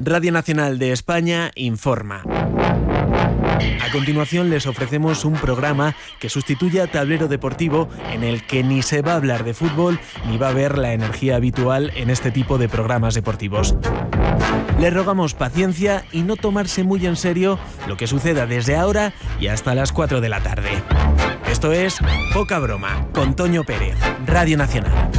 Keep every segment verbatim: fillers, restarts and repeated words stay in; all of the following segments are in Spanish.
Radio Nacional de España informa. A continuación les ofrecemos un programa que sustituye a Tablero Deportivo, en el que ni se va a hablar de fútbol ni va a haber la energía habitual en este tipo de programas deportivos. Les rogamos paciencia y no tomarse muy en serio lo que suceda desde ahora y hasta las cuatro de la tarde. Esto es Poca Broma, con Toño Pérez, Radio Nacional.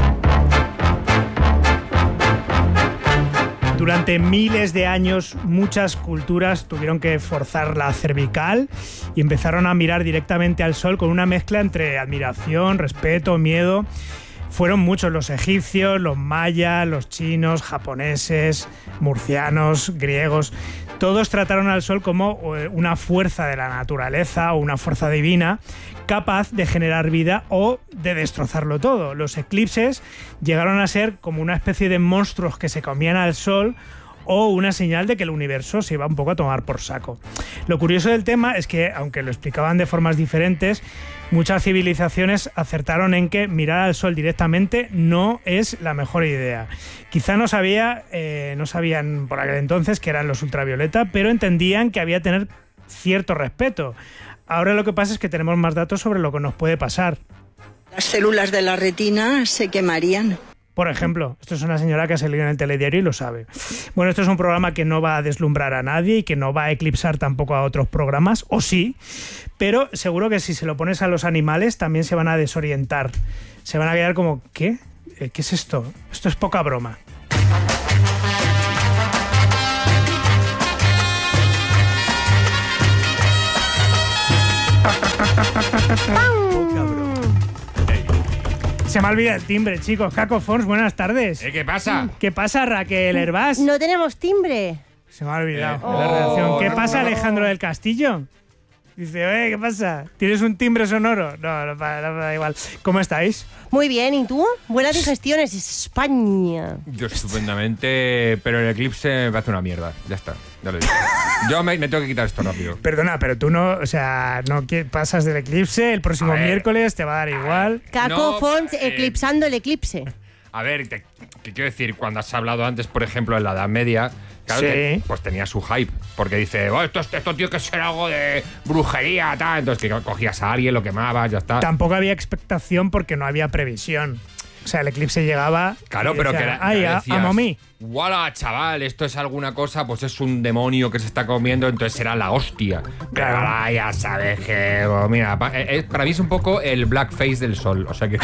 Durante miles de años, muchas culturas tuvieron que forzar la cervical y empezaron a mirar directamente al sol con una mezcla entre admiración, respeto, miedo. Fueron muchos los egipcios, los mayas, los chinos, japoneses, murcianos, griegos. Todos trataron al sol como una fuerza de la naturaleza o una fuerza divina capaz de generar vida o de destrozarlo todo. Los eclipses llegaron a ser como una especie de monstruos que se comían al sol o una señal de que el universo se iba un poco a tomar por saco. Lo curioso del tema es que, aunque lo explicaban de formas diferentes, muchas civilizaciones acertaron en que mirar al sol directamente no es la mejor idea. Quizá no, sabía, eh, no sabían por aquel entonces que eran los ultravioleta, pero entendían que había que tener cierto respeto. Ahora lo que pasa es que tenemos más datos sobre lo que nos puede pasar. Las células de la retina se quemarían. Por ejemplo, esto es una señora que ha salido en el telediario y lo sabe. Bueno, esto es un programa que no va a deslumbrar a nadie y que no va a eclipsar tampoco a otros programas, o sí, pero seguro que si se lo pones a los animales también se van a desorientar. Se van a quedar como, ¿qué? ¿Qué es esto? Esto es poca broma. Poca broma. Se me ha olvidado el timbre, chicos. Caco Fons, buenas tardes. ¿Eh, ¿Qué pasa? ¿Qué pasa, Raquel Hervás? No tenemos timbre. Se me ha olvidado Eh, la oh, redacción. ¿Qué no, pasa, no. Alejandro del Castillo? Dice, oye, ¿qué pasa? ¿Tienes un timbre sonoro? No, no, no, no, da igual. ¿Cómo estáis? Muy bien, ¿y tú? Buenas digestiones, España. Yo estupendamente, pero el eclipse me hace una mierda. Ya está, ya lo digo. Yo me, me tengo que quitar esto rápido. Perdona, pero tú no, o sea, no qui- pasas del eclipse, el próximo A ver. miércoles te va a dar igual. Caco No, Fons eh, eclipsando el eclipse. A ver, te, te quiero decir, cuando has hablado antes, por ejemplo, en la Edad Media, claro, Sí. te- pues tenía su hype. Porque dice, oh, esto, esto tiene que ser algo de brujería, tal. Entonces que cogías a alguien, lo quemabas, ya está. Tampoco había expectación porque no había previsión. O sea, el eclipse llegaba. Claro, y pero decía, que, la- ¡ay, que a, decías, amo a mí! ¡Wala, chaval! Esto es alguna cosa, pues es un demonio que se está comiendo, entonces será la hostia. Pero Claro. ahora ya sabes que, oh, mira, pa- eh, eh, para mí es un poco el blackface del sol. O sea que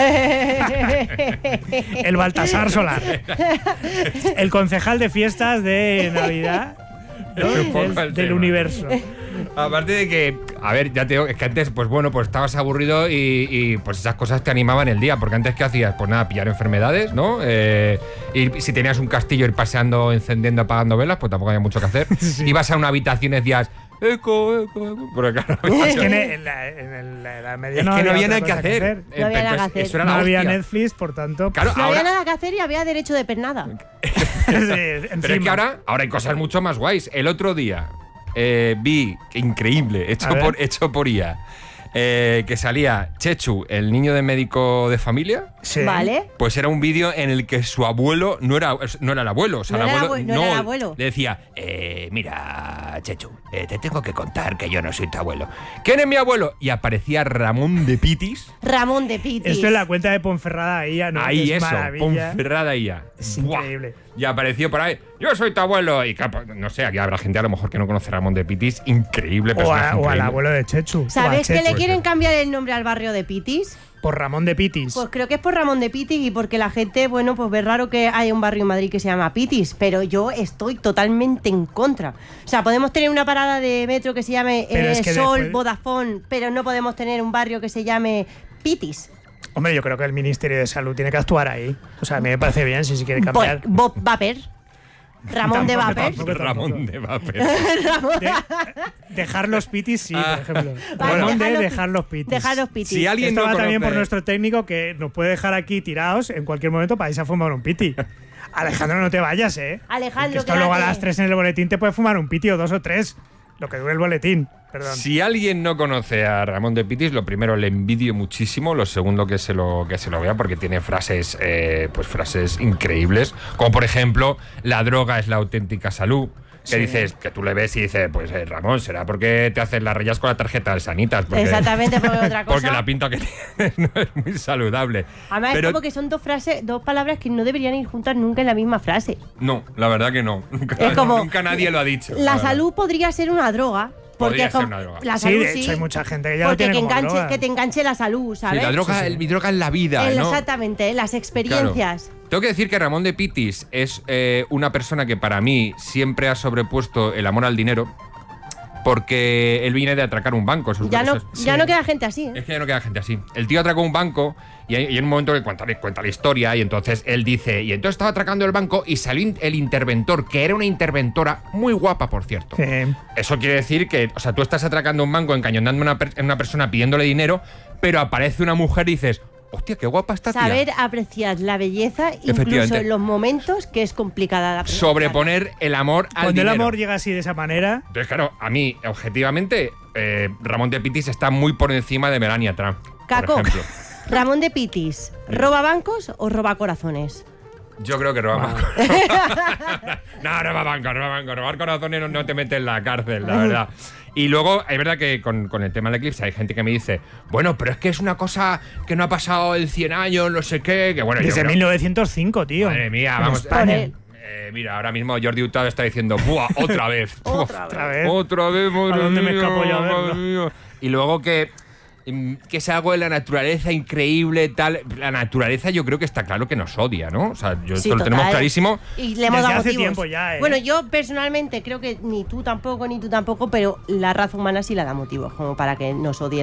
El Baltasar Solar. El concejal de fiestas de Navidad, ¿no? Es un poco del, el del tema. universo. Aparte de que, a ver, ya te digo, es que antes, pues bueno, pues estabas aburrido y, y, pues esas cosas te animaban el día, porque antes, ¿qué hacías? Pues nada, pillar enfermedades, ¿no? Eh, y si tenías un castillo, ir paseando, encendiendo, apagando velas, pues tampoco había mucho que hacer. Sí. Ibas a una habitación y decías, eco, eco, eco. Porque claro, Es que en, en la, en el- la Edad Media es no que no había había otra nada que cosa hacer. No había nada que Entonces, hacer. Eso era No la había hostia. Netflix, por tanto. Claro, No ahora, había nada que hacer y había derecho de pernada. sí, pero es encima. que ahora, ahora hay cosas mucho más guays. El otro día eh, vi, que increíble, hecho A ver. por, hecho por I A, eh, que salía Chechu, el niño de médico de familia. Sí. ¿Vale? Pues era un vídeo en el que su abuelo no era, no era el abuelo. O sea, No el era abuelo, abue- no era el abuelo. Le decía, eh, mira, Chechu, eh, te tengo que contar que yo no soy tu abuelo. ¿Quién es mi abuelo? Y aparecía Ramón de Pitis. Ramón de Pitis. Esto es la cuenta de Ponferrada ahí, ¿no? Ahí Que es eso, maravilla. Ponferrada y ya. Es Buah. increíble. Y apareció por ahí, yo soy tu abuelo. Y claro, no sé, aquí habrá gente a lo mejor que no conoce a Ramón de Pitis. Increíble O, personaje. a- o al increíble. abuelo de Chechu. o a ¿Sabes que Chechu. le quieren cambiar el nombre al barrio de Pitis? Por Ramón de Pitis. Pues creo que es por Ramón de Pitis y porque la gente, bueno, pues ve raro que haya un barrio en Madrid que se llama Pitis, pero yo estoy totalmente en contra. O sea, podemos tener una parada de metro que se llame Pero eh, es que Sol, después- Vodafone, pero no podemos tener un barrio que se llame Pitis. Hombre, yo creo que el Ministerio de Salud tiene que actuar ahí. O sea, a mí me parece bien si se quiere Pues, cambiar. Bob Vapor. Ramón de Tampoco, Vapor. tampoco. Ramón de Vapor. De- dejar los pitis, sí, Ah. por ejemplo. Vale, Ramón de dejar los dejar pi- los pitis. Dejar los Pitis. Si alguien Esto no va también por conoce- nuestro técnico que nos puede dejar aquí tirados en cualquier momento para irse a fumar un piti. Alejandro, no te vayas, ¿eh? Alejandro, Porque esto luego a quédate. las tres en el boletín te puede fumar un piti o dos o tres. Lo que dure el boletín. Perdón. Si alguien no conoce a Ramón de Pitis, lo primero le envidio muchísimo, lo segundo que se lo, que se lo vea, porque tiene frases, eh, pues frases increíbles, como por ejemplo, la droga es la auténtica salud. Que sí. dices, que tú le ves y dices, pues eh, Ramón, será porque te haces las rayas con la tarjeta de Sanitas. Porque, Exactamente, porque otra cosa. Porque la pinta que tienes no es muy saludable. Además, Pero, es como que son dos frases, dos palabras que no deberían ir juntas nunca en la misma frase. No, la verdad que no. Nunca, es como, nunca nadie lo ha dicho. La, la salud podría ser una droga. Porque Podría ser una droga. La salud, sí, de hecho sí, hay mucha gente que ya porque lo tiene que, como enganche, droga. que te enganche la salud, ¿sabes? Sí, la droga, sí, sí. El, mi droga es la vida, El, ¿no? Exactamente, las experiencias. Claro. Tengo que decir que Ramón de Pitis es eh, una persona que para mí siempre ha sobrepuesto el amor al dinero, porque él viene de atracar un banco. Sus Ya, no, veces. ya Sí. no queda gente así, ¿eh? Es que ya no queda gente así. El tío atracó un banco y hay, y hay un momento que cuenta, cuenta la historia y entonces él dice, y entonces estaba atracando el banco y salió in- el interventor, que era una interventora muy guapa, por cierto. Sí. Eso quiere decir que, o sea, tú estás atracando un banco, encañonando a una, per- a una persona pidiéndole dinero, pero aparece una mujer y dices, hostia, qué guapa está tía. Saber apreciar la belleza, incluso Efectivamente. en los momentos que es complicada la apreciar. Sobreponer el amor al Cuando dinero. el amor llega así de esa manera, Entonces, claro, a mí, objetivamente, eh, Ramón de Pitis está muy por encima de Melania Trump, Caco, por ejemplo. Ramón de Pitis, ¿roba bancos o roba corazones? Yo creo que roba bancos. No, roba bancos, roba bancos. Robar corazones no, no te mete en la cárcel, la verdad. Y luego, es verdad que con, con el tema del eclipse hay gente que me dice, bueno, pero es que es una cosa que no ha pasado en cien años, no sé qué. Que bueno, yo desde creo- mil novecientos cinco, tío. Madre mía, En vamos. España. Por él. Eh, mira, ahora mismo Jordi Hurtado está diciendo, ¡buah! Otra vez. Otra Otra vez. Otra vez, madre ¿A dónde me mía, escapo yo a verlo? madre mía. Y luego que, mm, que es algo de la naturaleza increíble, tal. La naturaleza yo creo que está claro que nos odia, ¿no? O sea, yo Sí, esto lo tenemos total. clarísimo. Y le hemos Desde dado hace motivos. tiempo ya, ¿eh? Bueno, yo personalmente creo que ni tú tampoco, ni tú tampoco, pero la raza humana sí la da motivos, como para que nos odie